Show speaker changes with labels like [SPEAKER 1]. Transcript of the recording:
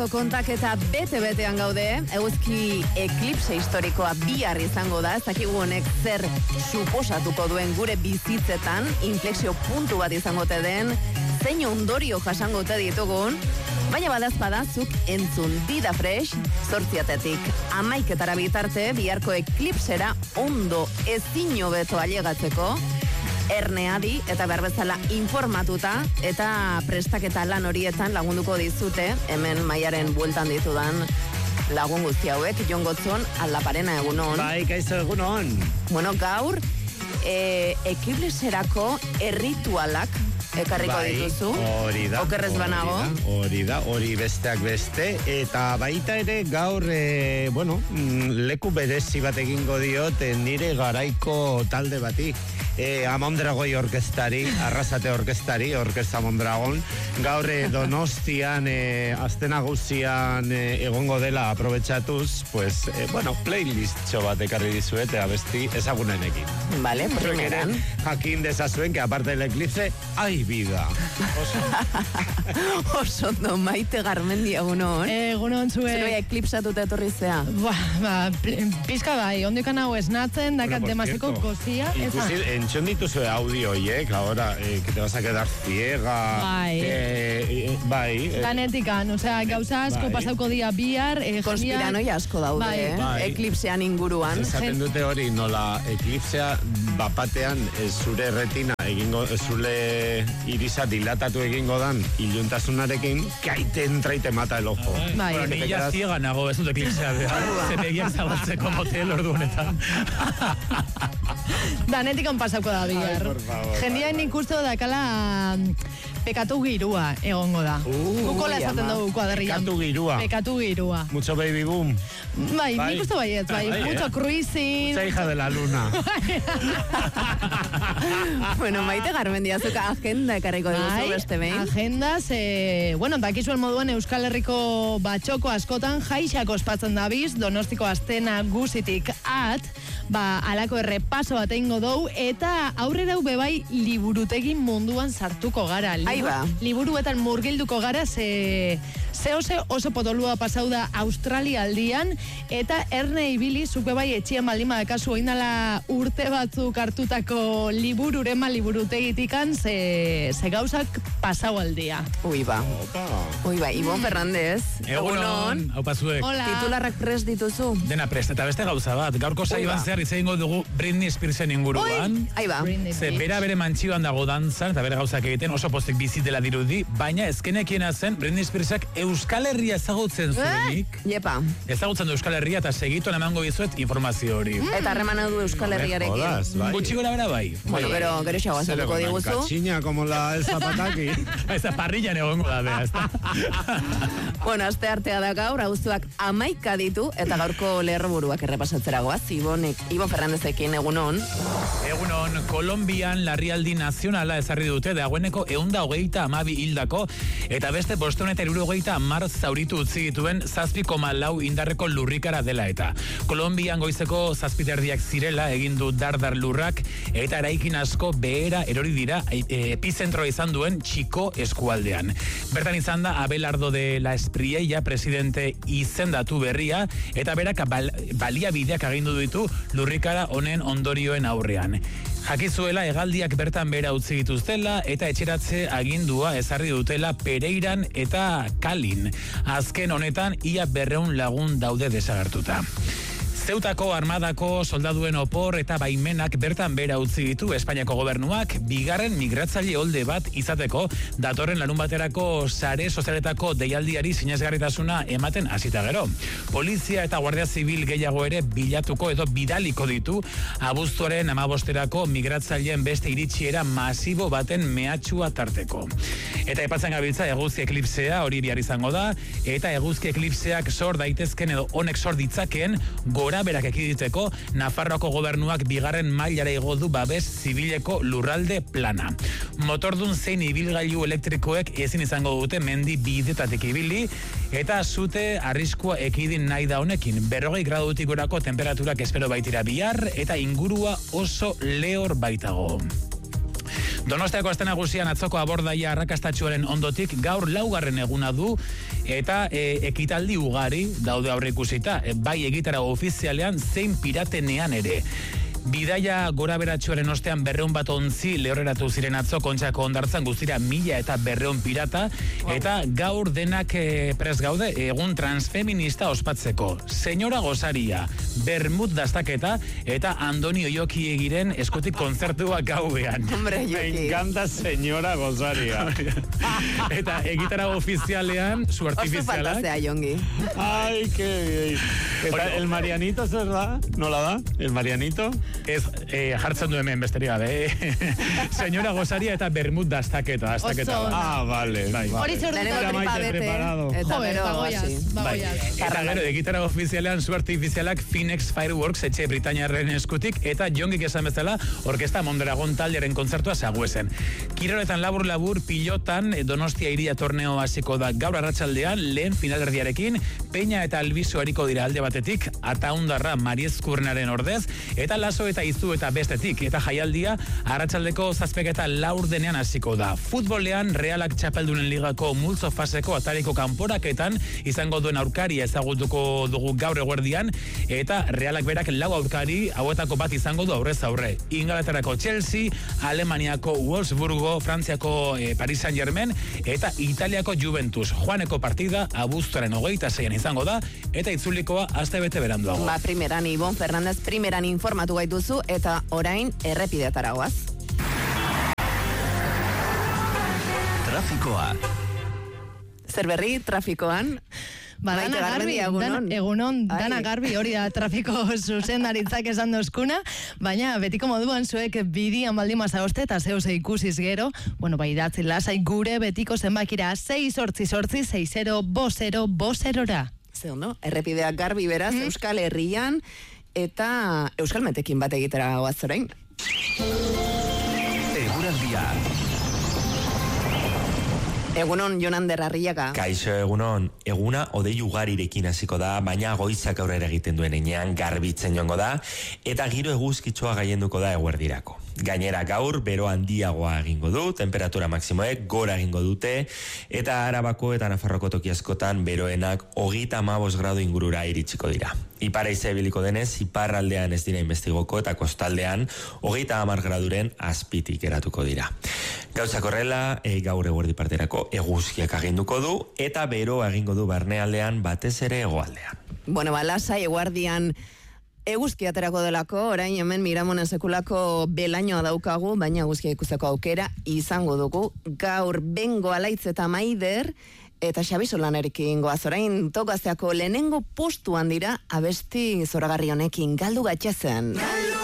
[SPEAKER 1] Kontaketa bete-betean gaude, eguzki eklipse historikoa bihar izango da, ez dakigu honek zer suposatuko duen gure bizitzetan, inflexio puntu bat izango te den, zein ondorio jasango te ditugun, baina badazpadazuk entzun Dida Fresh, 8:00 11:00 bitarte, biharko eklipsera ondo ezin hobeto ailegatzeko, Erneadi eta berbezala informatuta eta prestaketa lan horietan lagunduko dizute, hemen Maiaren bueltan ditudan lagun guzti hauek, Jon Gotzon, Aldaparena, egunon.
[SPEAKER 2] Bai, kaixo, egunon.
[SPEAKER 1] Bueno, gaur, eklipserako erritualak ekarriko dituzu.
[SPEAKER 2] Hori da.
[SPEAKER 1] Okerrez banago.
[SPEAKER 2] Hori besteak beste. Eta baita ere gaur, leku berezi bat egingo diot nire garaiko talde bati. Amondragoi orkestari, Arrasate orkestari, Orkesta Amondragon. Gaur Donostian, aste nagusian egongo dela aprobetxatuz, playlist bat ekarri dizuet, abesti ezagunenekin.
[SPEAKER 1] Vale, primeran.
[SPEAKER 2] Jakin dezazuen, que aparte del eclipse, hay vida.
[SPEAKER 1] Oso no, Maite Garmendi, egunon.
[SPEAKER 3] Egunon zue.
[SPEAKER 1] Zer bai eklipsatuta etorri zea?
[SPEAKER 3] Pizka bai, ondikan hau esnatzen, dakat demasiako gozia.
[SPEAKER 2] Entzun dituzu audio hiek, ahora, que te vas a quedar ciega.
[SPEAKER 3] Bai. Ganetikan, gauza asko pasauko dia bihar.
[SPEAKER 1] Konspiranoia asko daude, eklipsean inguruan.
[SPEAKER 2] Esaten dute hori, nola eklipsea bapatean zure retina egingo, zure irisa dilatatu egingo dan iluntasunarekin, que ahí te entra y te mata el ojo.
[SPEAKER 4] Bueno, ni ya ciega nago, ez dut eklipsea behar. Zepegiak zabaltzeko motel ordu honetan.
[SPEAKER 3] Danetikan pasauko da bihar. Jendiain ikustu dakala pekatu girua egongo da. Gukola esaten dugu kuadrian. Pekatu girua.
[SPEAKER 2] Mucho baby boom.
[SPEAKER 3] Bai, nik uste baiet, mucho cruising.
[SPEAKER 2] Mucha hija de la luna.
[SPEAKER 1] Bueno, Maite Garmendia, zuka agenda ekarriko dugu beste behin.
[SPEAKER 3] Agendas, dakizuen moduan Euskal Herriko batxoko askotan jaixak ospatzen dabiz, Donostiko aste nagusitik alako errepaso bat egingo dugu, eta aurrera bebai liburutegin munduan sartuko gara. Liburuetan murgilduko gara, ze oso potolua pasau da Australia aldian, eta erne ibili, zuke bai etxian baldima dakazu oindala urte batzuk hartutako libururema liburutegitikan, ze gauzak pasau aldia.
[SPEAKER 1] Ui ba, Ibon Fernández.
[SPEAKER 4] Egunon. Hau pasuek.
[SPEAKER 3] Hola.
[SPEAKER 1] Titularrak prest dituzu?
[SPEAKER 4] Dena prest, eta beste gauza bat. Gaurko saiban zehar izango dugu Britney Spearsen inguruan. Ze bere mantxioan dago dantzan, eta bere gauzak egiten oso postek bizitela dirudi, baina ezkenekiena zen Britney Spearsak Euskal Herria ezagutzen zuenik.
[SPEAKER 1] Jepa.
[SPEAKER 4] Ezagutzen du Euskal Herria, eta segituan emango bizuet informazio hori.
[SPEAKER 1] Eta harremana du Euskal Herriarekin.
[SPEAKER 4] Gutxi gora bera bai.
[SPEAKER 1] Bueno, gero xagoa zatuko diguzu.
[SPEAKER 2] Cachiña, como la El Zapataki.
[SPEAKER 4] Eza parrillan egongo da bea, ez da.
[SPEAKER 1] Bueno, aste artea da gaur, abuztuak 11 ditu, eta gaurko lerroburuak errepasatzeragoaz, Ibon Fernandezekin, egunon.
[SPEAKER 4] Egunon, Kolombian larrialdi nazionala ezarri dute, dagoeneko 122 hildako, eta beste 570 zauritu utzi dituen 7,4 indarreko lurrikara dela eta. Kolombian goizeko 7:00 zirela egin du dardar lurrak, eta eraikin asko behera erori dira epizentroa izan duen Txiko eskualdean. Bertan izan da Abelardo de la Espriella presidente izendatu berria, eta berak baliabideak agindu ditu lurrikara honen ondorioen aurrean. Jakizuela hegaldiak bertan behera utzi dituztela eta etxeratze agindua ezarri dutela Pereiran eta Kalin. Azken honetan ia 200 lagun daude desagertuta. Zeutako armadako soldaduen opor eta baimenak bertan behera utzi ditu Espainiako gobernuak bigarren migratzaile olde bat izateko datorren larun baterako sare sozialetako deialdiari sinesgarritasuna ematen hasita gero. Polizia eta Guardia Zibil gehiago ere bilatuko edo bidaliko ditu abuztuaren 15erako migratzaileen beste iritsiera masibo baten mehatxua tarteko. Eta aipatzen gabiltza eguzki eklipsea hori bihar izango da, eta eguzki eklipseak sor daitezken edo honek sor ditzakeen gora berak ekiditeko Nafarroako gobernuak bigarren mailara igo du babes zibileko lurralde plana. Motordun zein ibilgailu elektrikoek ezin izango dute mendi bidetatik ibili, eta zute arriskua ekidin nahi da honekin. 40 gradutik gorako temperaturak espero baitira bihar, eta ingurua oso lehor baitago. Donostiako aste nagusian atzoko abordaia arrakastatsuaren ondotik gaur 4. eguna du eta ekitaldi ugari daude aurreikusita, bai egitara ofizialean zein piratenean ere. Bidaia gora beratxoaren ostean 200 bat ontzi lehorreratu ziren atzo Kontxako hondartzan, guztira 1.200 pirata, eta gaur denak prest gaude egun transfeminista ospatzeko. Señora Gosaria, Bermud dastaketa eta Andoni Oioki egiren eskutik kontzertua gauean.
[SPEAKER 1] Hombre, Oioki.
[SPEAKER 2] Me encanta Señora Gosaria.
[SPEAKER 4] Eta egitara ofizialean, su artifizialak.
[SPEAKER 1] Oso fantasea, Jongi.
[SPEAKER 2] Ay, qué bien. Eta el Marianito zer da? Nola da? El Marianito?
[SPEAKER 4] Ez, jartzen du hemen besteria gabe. Señora Gosaria eta Bermud dastaketa.
[SPEAKER 3] Oso.
[SPEAKER 2] Ah, vale.
[SPEAKER 3] Hori zer dut.
[SPEAKER 1] Lehenengo tripa bete, eta
[SPEAKER 3] Joder,
[SPEAKER 1] gero
[SPEAKER 3] bagoiaz.
[SPEAKER 1] hasi.
[SPEAKER 4] Eta gero, egitara ofizialean su artifizialak Phoenix Fireworks etxe Britainiarren eskutik, eta Jongik esan bezala Orkesta Mondragon taldearen kontzertua zaguezen. Kiroletan labur pilotan Donostia iria torneo hasiko da gaur arratsaldean, lehen finalerdiarekin, Peña eta Albizu hariko dira alde batetik, Ataundarra Mariezkurnaren ordez, eta Laso eta Izu eta bestetik, eta jaialdia arratsaldeko 7:04 hasiko da. Futbolean Realak Txapeldunen ligako multzo faseko atariko kanporaketan izango duen aurkaria ezagutuko dugu gaur eguerdian, eta Realak berak 4 aurkari hauetako bat izango du aurrez aurre. Ingalaterrako Chelsea, Alemaniako Wolfsburgo, Frantziako Paris Saint-Germain eta Italiako Juventus. Joaneko partida abuztuaren 26an izango da, eta itzulikoa astebete beranduago.
[SPEAKER 1] Primeran Ibon Fernandez primeran informatu gaituzu eta orain errepidetara goaz.
[SPEAKER 5] Trafikoa.
[SPEAKER 1] Zer berri trafikoan?
[SPEAKER 3] Dana garbi, egunon, dana garbi, hori da trafiko zuzendaritzak esan dozkuna, baina betiko moduan zuek bidian baldin mazaoste eta zehoz ikusiz gero, idatzi lasai gure betiko zenbakira 6-8-60-60-50-ra.
[SPEAKER 1] Ze ondo, errepideak garbi beraz, Euskal Herrian, eta Euskal Metekin bat egitera goaz orain.
[SPEAKER 5] Eguraldia.
[SPEAKER 1] Egunon, Jonander Arriaga.
[SPEAKER 6] Kaixo, egunon. Eguna hodei ugarirekin hasiko da, baina goizak aurrera egiten duen enean garbitzen joango da, eta giro eguzkitsua gailenduko da eguerdirako. Gainera gaur, bero handiagoa egingo du, temperatura maksimoek gora egingo dute, eta Arabako eta Nafarroko toki askotan beroenak 35 gradu ingurura iritsiko dira. Ipara ibiliko denez, iparraldean ez dira investigoko eta kostaldean 30 graduren azpitik eratuko dira. Gauzak horrela, gaur eguerdi parterako eguzkiak aginduko du, eta bero egingo du barnealdean batez ere hegoaldean.
[SPEAKER 1] Lasai eguardian eguzki aterako delako, orain hemen Miramonen sekulako belainoa daukagu, baina eguzkia ikusteko aukera izango dugu. Gaur Bengo Alaitz eta Maider eta Xabi Solanerekin goaz, orain Tokazeako lehenengo postuan dira abesti zoragarri honekin galdu gatxezen.